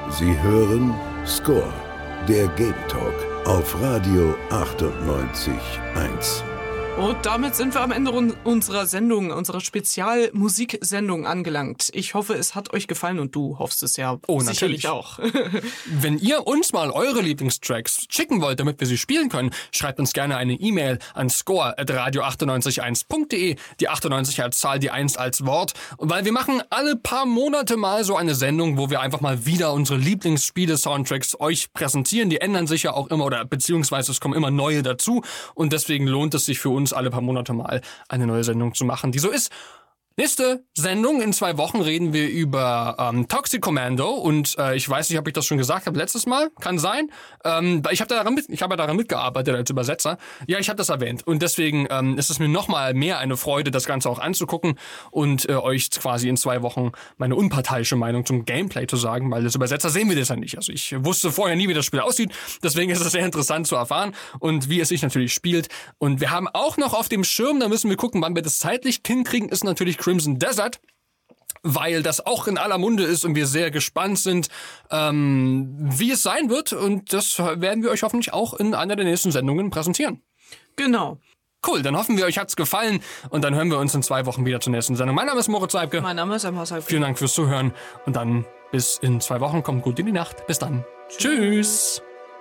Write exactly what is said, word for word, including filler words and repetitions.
Sie hören Score, der Game Talk auf Radio achtundneunzig Komma eins. Und damit sind wir am Ende unserer Sendung, unserer Spezialmusiksendung angelangt. Ich hoffe, es hat euch gefallen und du hoffst es ja oh, sicherlich natürlich. auch. Wenn ihr uns mal eure Lieblingstracks schicken wollt, damit wir sie spielen können, schreibt uns gerne eine E-Mail an score at radio achtundneunzig Komma eins punkt de, die achtundneunzig als Zahl, die eins als Wort. Und weil wir machen alle paar Monate mal so eine Sendung, wo wir einfach mal wieder unsere Lieblingsspiele-Soundtracks euch präsentieren. Die ändern sich ja auch immer oder beziehungsweise es kommen immer neue dazu und deswegen lohnt es sich für uns alle paar Monate mal eine neue Sendung zu machen, die so ist. Nächste Sendung, in zwei Wochen reden wir über ähm, Toxic Commando und äh, ich weiß nicht, ob ich das schon gesagt habe letztes Mal, kann sein. Ähm, ich habe daran, mit, ich hab ja daran mitgearbeitet als Übersetzer. Ja, ich habe das erwähnt und deswegen ähm, ist es mir nochmal mehr eine Freude, das Ganze auch anzugucken und äh, euch quasi in zwei Wochen meine unparteiische Meinung zum Gameplay zu sagen, weil als Übersetzer sehen wir das ja nicht. Also ich wusste vorher nie, wie das Spiel aussieht, deswegen ist es sehr interessant zu erfahren und wie es sich natürlich spielt. Und wir haben auch noch auf dem Schirm, da müssen wir gucken, wann wir das zeitlich hinkriegen, ist natürlich Crimson Desert, weil das auch in aller Munde ist und wir sehr gespannt sind, ähm, wie es sein wird. Und das werden wir euch hoffentlich auch in einer der nächsten Sendungen präsentieren. Genau. Cool, dann hoffen wir, euch hat's gefallen und dann hören wir uns in zwei Wochen wieder zur nächsten Sendung. Mein Name ist Moritz Seibke. Mein Name ist Emma Seibke. Vielen Dank fürs Zuhören und dann bis in zwei Wochen. Kommt gut in die Nacht. Bis dann. Tschüss. Tschüss.